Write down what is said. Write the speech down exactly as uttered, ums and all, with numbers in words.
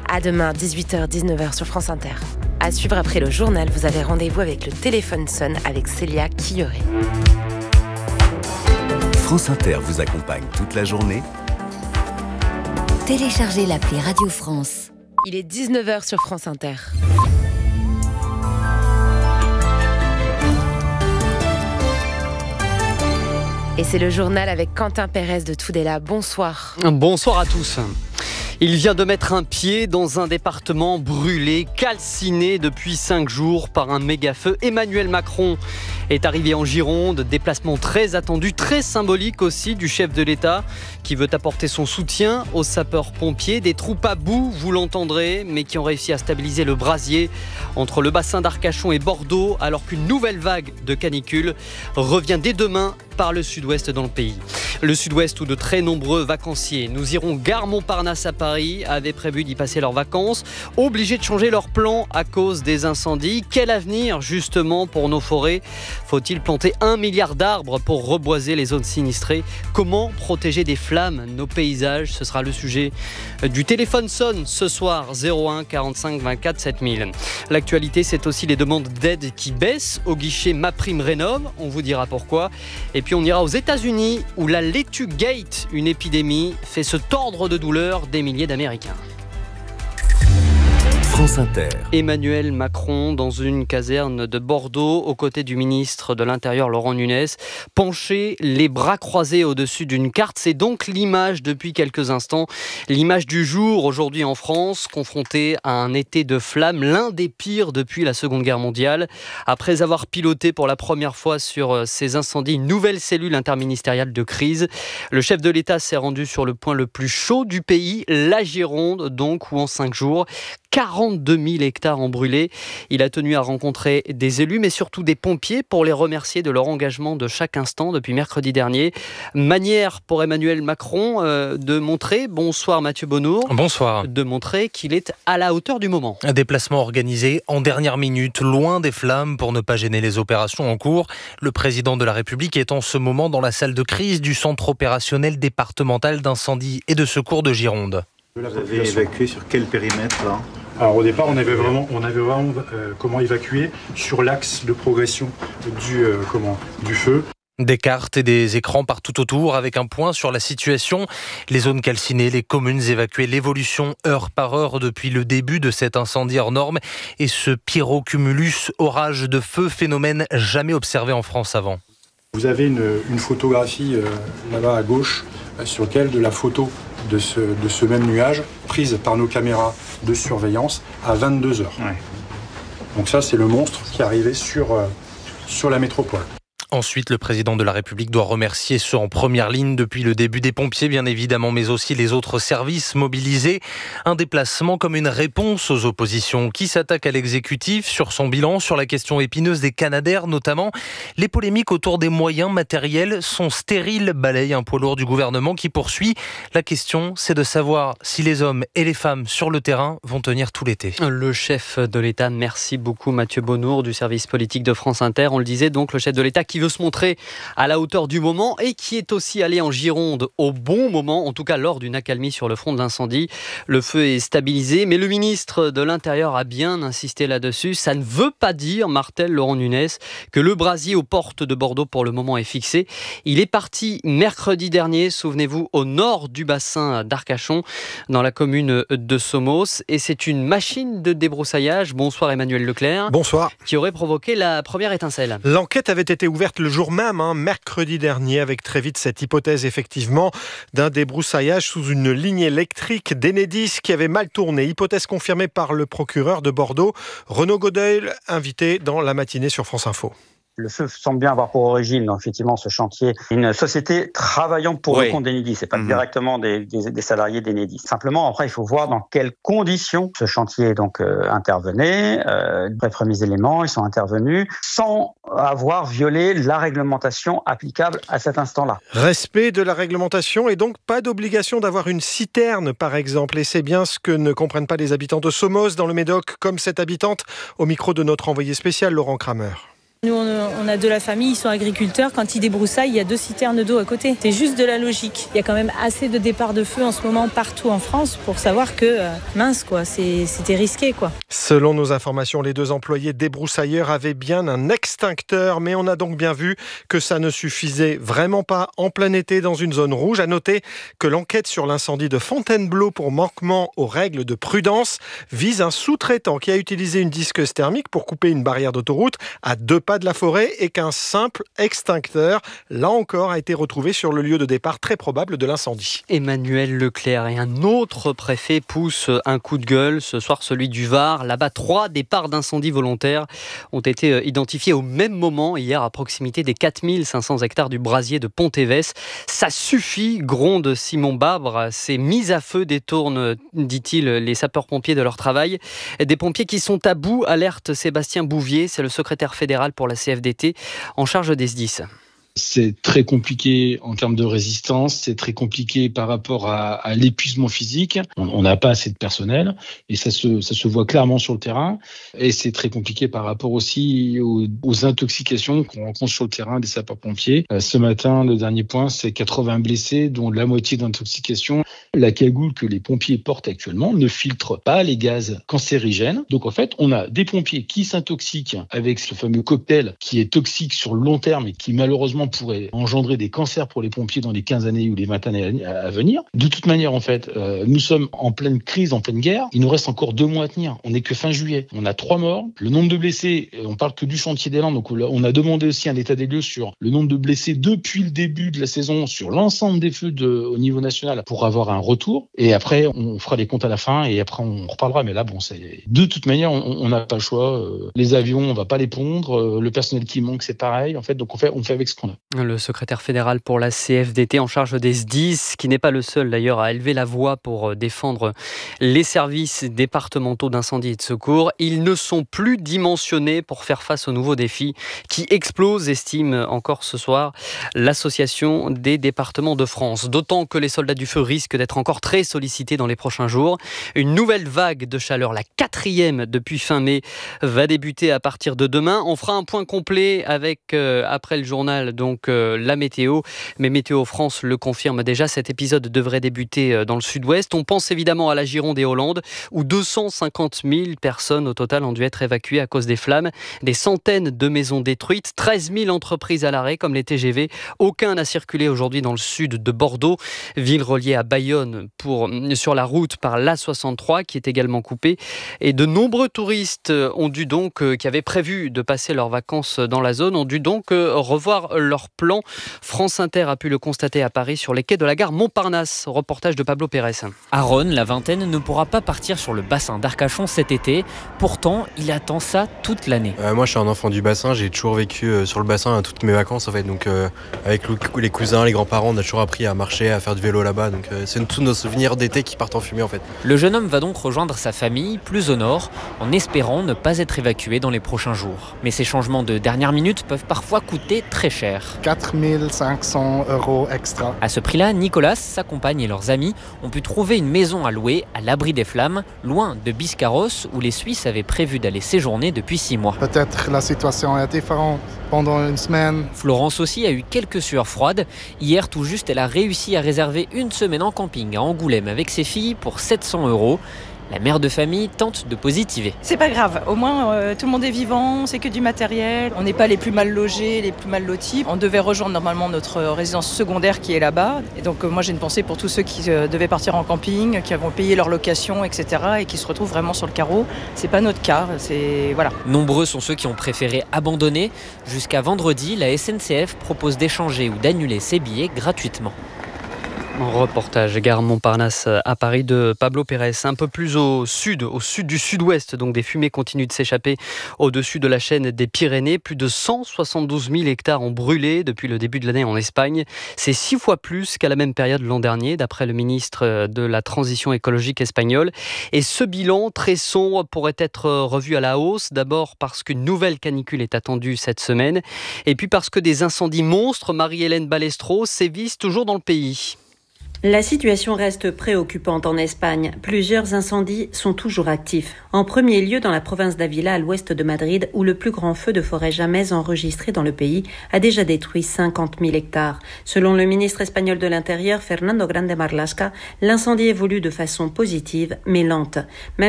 À demain, dix-huit heures dix-neuf heures sur France Inter. À suivre après le journal, vous avez rendez-vous avec le téléphone sonne avec Célia Quilleré. France Inter vous accompagne toute la journée. Téléchargez l'appli Radio France. Il est dix-neuf heures sur France Inter. Et c'est le journal avec Quentin Pérez de Tudela. Bonsoir. Bonsoir à tous. Il vient de mettre un pied dans un département brûlé, calciné depuis cinq jours par un méga-feu. Emmanuel Macron est arrivé en Gironde, déplacement très attendu, très symbolique aussi du chef de l'État qui veut apporter son soutien aux sapeurs-pompiers. Des troupes à bout, vous l'entendrez, mais qui ont réussi à stabiliser le brasier entre le bassin d'Arcachon et Bordeaux, alors qu'une nouvelle vague de canicule revient dès demain par le sud-ouest dans le pays. Le sud-ouest où de très nombreux vacanciers, nous irons gare Montparnasse à Paris, avaient prévu d'y passer leurs vacances, obligés de changer leur plan à cause des incendies. Quel avenir justement pour nos forêts ? Faut-il planter un milliard d'arbres pour reboiser les zones sinistrées ? Comment protéger des flammes nos paysages ? Ce sera le sujet du téléphone sonne ce soir, zéro un quarante-cinq vingt-quatre sept mille. L'actualité, c'est aussi les demandes d'aide qui baissent au guichet MaPrimeRénov', on vous dira pourquoi. Et puis on ira aux États-Unis où la laitue Gate, une épidémie, fait se tordre de douleur des milliers d'Américains. France Inter. Emmanuel Macron dans une caserne de Bordeaux aux côtés du ministre de l'Intérieur Laurent Nunez, penché, les bras croisés au-dessus d'une carte. C'est donc l'image depuis quelques instants, l'image du jour aujourd'hui en France, confronté à un été de flammes, l'un des pires depuis la Seconde Guerre mondiale. Après avoir piloté pour la première fois sur ces incendies une nouvelle cellule interministérielle de crise, le chef de l'État s'est rendu sur le point le plus chaud du pays, la Gironde donc, où en cinq jours, quarante-deux mille hectares ont brûlé. Il a tenu à rencontrer des élus, mais surtout des pompiers pour les remercier de leur engagement de chaque instant depuis mercredi dernier. Manière pour Emmanuel Macron euh, de montrer, bonsoir Mathieu Bonnour, bonsoir, de montrer qu'il est à la hauteur du moment. Un déplacement organisé en dernière minute, loin des flammes pour ne pas gêner les opérations en cours. Le président de la République est en ce moment dans la salle de crise du centre opérationnel départemental d'incendie et de secours de Gironde. Vous avez évacué sur quel périmètre là ? Alors au départ, on avait vraiment, on avait vraiment euh, comment évacuer sur l'axe de progression du, euh, comment, du feu. Des cartes et des écrans partout autour avec un point sur la situation. Les zones calcinées, les communes évacuées, l'évolution heure par heure depuis le début de cet incendie hors norme et ce pyrocumulus, orage de feu, phénomène jamais observé en France avant. Vous avez une, une photographie euh, là-bas à gauche euh, sur laquelle de la photo de ce, de ce même nuage prise par nos caméras de surveillance à vingt-deux heures. Ouais. Donc ça, c'est le monstre qui est arrivé sur, euh, sur la métropole. Ensuite, le président de la République doit remercier ceux en première ligne depuis le début des pompiers, bien évidemment, mais aussi les autres services mobilisés. Un déplacement comme une réponse aux oppositions qui s'attaquent à l'exécutif sur son bilan, sur la question épineuse des Canadair notamment. Les polémiques autour des moyens matériels sont stériles, balaye un poids lourd du gouvernement qui poursuit. La question, c'est de savoir si les hommes et les femmes sur le terrain vont tenir tout l'été. Le chef de l'État, merci beaucoup Mathieu Bonnour du service politique de France Inter. On le disait donc, le chef de l'État qui veut se montrer à la hauteur du moment et qui est aussi allé en Gironde au bon moment, en tout cas lors d'une accalmie sur le front de l'incendie. Le feu est stabilisé, mais le ministre de l'Intérieur a bien insisté là-dessus. Ça ne veut pas dire, martèle Laurent Nunez, que le brasier aux portes de Bordeaux pour le moment est fixé. Il est parti mercredi dernier, souvenez-vous, au nord du bassin d'Arcachon, dans la commune de Somos, et c'est une machine de débroussaillage, bonsoir Emmanuel Leclerc, bonsoir, qui aurait provoqué la première étincelle. L'enquête avait été ouverte le jour même, hein, mercredi dernier, avec très vite cette hypothèse effectivement d'un débroussaillage sous une ligne électrique d'Enedis qui avait mal tourné. Hypothèse confirmée par le procureur de Bordeaux, Renaud Godeuil, invité dans la matinée sur France Info. Le feu semble bien avoir pour origine, donc, effectivement, ce chantier, une société travaillant pour oui. le compte d'Enedis. C'est pas mmh. directement des, des, des salariés d'Enedis. Simplement, après, il faut voir dans quelles conditions ce chantier donc euh, intervenait. Euh, les premiers éléments, ils sont intervenus sans avoir violé la réglementation applicable à cet instant-là. Respect de la réglementation et donc pas d'obligation d'avoir une citerne, par exemple. Et c'est bien ce que ne comprennent pas les habitants de Somos dans le Médoc, comme cette habitante au micro de notre envoyé spécial Laurent Kramer. Nous, on a de la famille, ils sont agriculteurs. Quand ils débroussaillent, il y a deux citernes d'eau à côté. C'est juste de la logique. Il y a quand même assez de départs de feu en ce moment partout en France pour savoir que, euh, mince, quoi, c'est, c'était risqué, quoi. Selon nos informations, les deux employés débroussailleurs avaient bien un extincteur, mais on a donc bien vu que ça ne suffisait vraiment pas en plein été dans une zone rouge. À noter que l'enquête sur l'incendie de Fontainebleau pour manquement aux règles de prudence vise un sous-traitant qui a utilisé une disqueuse thermique pour couper une barrière d'autoroute à deux pas de la forêt et qu'un simple extincteur, là encore, a été retrouvé sur le lieu de départ très probable de l'incendie. Emmanuel Leclerc et un autre préfet poussent un coup de gueule. Ce soir, celui du Var. Là-bas, trois départs d'incendie volontaires ont été identifiés au même moment hier à proximité des quatre mille cinq cents hectares du brasier de Pont-Évès. Ça suffit, gronde Simon Babre. Ces mises à feu détournent, dit-il, les sapeurs-pompiers de leur travail. Des pompiers qui sont à bout, alerte Sébastien Bouvier, c'est le secrétaire fédéral pour la C F D T en charge des S D I S. C'est très compliqué en termes de résistance, c'est très compliqué par rapport à, à l'épuisement physique. On n'a pas assez de personnel et ça se, ça se voit clairement sur le terrain. Et c'est très compliqué par rapport aussi aux, aux intoxications qu'on rencontre sur le terrain des sapeurs-pompiers. Euh, ce matin, le dernier point, c'est quatre-vingts blessés, dont la moitié d'intoxication. La cagoule que les pompiers portent actuellement ne filtre pas les gaz cancérigènes. Donc en fait, on a des pompiers qui s'intoxiquent avec ce fameux cocktail qui est toxique sur le long terme et qui malheureusement pourrait engendrer des cancers pour les pompiers dans les quinze années ou les vingt années à venir. De toute manière, en fait, euh, nous sommes en pleine crise, en pleine guerre. Il nous reste encore deux mois à tenir. On n'est que fin juillet. On a trois morts. Le nombre de blessés, on parle que du chantier des Landes. Donc on a demandé aussi un état des lieux sur le nombre de blessés depuis le début de la saison sur l'ensemble des feux de, au niveau national pour avoir un retour. Et après, on fera les comptes à la fin et après on reparlera. Mais là, bon, c'est de toute manière, on n'a pas le choix. Les avions, on va pas les pondre. Le personnel qui manque, c'est pareil. En fait, donc on fait, on fait avec ce qu'on a. Le secrétaire fédéral pour la C F D T en charge des S D I S, qui n'est pas le seul d'ailleurs à élever la voix pour défendre les services départementaux d'incendie et de secours. Ils ne sont plus dimensionnés pour faire face aux nouveaux défis qui explosent, estime encore ce soir l'Association des départements de France. D'autant que les soldats du feu risquent d'être encore très sollicités dans les prochains jours. Une nouvelle vague de chaleur, la quatrième depuis fin mai, va débuter à partir de demain. On fera un point complet avec, euh, après le journal, donc euh, la météo. Mais Météo France le confirme déjà, cet épisode devrait débuter dans le sud-ouest. On pense évidemment à la Gironde et Hollande, où deux cent cinquante mille personnes au total ont dû être évacuées à cause des flammes. Des centaines de maisons détruites, treize mille entreprises à l'arrêt, comme les T G V. Aucun n'a circulé aujourd'hui dans le sud de Bordeaux, ville reliée à Bayonne pour, sur la route par l'A soixante-trois, qui est également coupée. Et de nombreux touristes ont dû donc, qui avaient prévu de passer leurs vacances dans la zone, ont dû donc revoir leur plan. France Inter a pu le constater à Paris sur les quais de la gare Montparnasse. Reportage de Pablo Pérez. À Rhône, la vingtaine ne pourra pas partir sur le bassin d'Arcachon cet été. Pourtant, il attend ça toute l'année. Euh, moi, je suis un enfant du bassin. J'ai toujours vécu euh, sur le bassin hein, toutes mes vacances en fait. Donc, euh, avec les cousins, les grands-parents, on a toujours appris à marcher, à faire du vélo là-bas. Donc, euh, c'est tous nos souvenirs d'été qui partent en fumée en fait. Le jeune homme va donc rejoindre sa famille plus au nord, en espérant ne pas être évacué dans les prochains jours. Mais ces changements de dernière minute peuvent parfois coûter très cher. quatre mille cinq cents euros extra. À ce prix-là, Nicolas, sa compagne et leurs amis ont pu trouver une maison à louer à l'abri des flammes, loin de Biscarrosse, où les Suisses avaient prévu d'aller séjourner depuis six mois. Peut-être la situation est différente pendant une semaine. Florence aussi a eu quelques sueurs froides. Hier, tout juste, elle a réussi à réserver une semaine en camping à Angoulême avec ses filles pour sept cents euros. La mère de famille tente de positiver. C'est pas grave, au moins euh, tout le monde est vivant, c'est que du matériel. On n'est pas les plus mal logés, les plus mal lotis. On devait rejoindre normalement notre résidence secondaire qui est là-bas. Et donc euh, moi j'ai une pensée pour tous ceux qui euh, devaient partir en camping, qui avont payé leur location, et cetera et qui se retrouvent vraiment sur le carreau. C'est pas notre cas, c'est voilà. Nombreux sont ceux qui ont préféré abandonner. Jusqu'à vendredi, la S N C F propose d'échanger ou d'annuler ses billets gratuitement. Reportage gare Montparnasse à Paris de Pablo Pérez. Un peu plus au sud, au sud du sud-ouest, donc des fumées continuent de s'échapper au-dessus de la chaîne des Pyrénées. Plus de cent soixante-douze mille hectares ont brûlé depuis le début de l'année en Espagne. C'est six fois plus qu'à la même période l'an dernier, d'après le ministre de la Transition écologique espagnol. Et ce bilan très sombre pourrait être revu à la hausse, d'abord parce qu'une nouvelle canicule est attendue cette semaine, et puis parce que des incendies monstres, Marie-Hélène Balestro, sévissent toujours dans le pays. La situation reste préoccupante en Espagne. Plusieurs incendies sont toujours actifs. En premier lieu dans la province d'Ávila, à l'ouest de Madrid, où le plus grand feu de forêt jamais enregistré dans le pays a déjà détruit cinquante mille hectares. Selon le ministre espagnol de l'Intérieur, Fernando Grande Marlaska, l'incendie évolue de façon positive mais lente. Même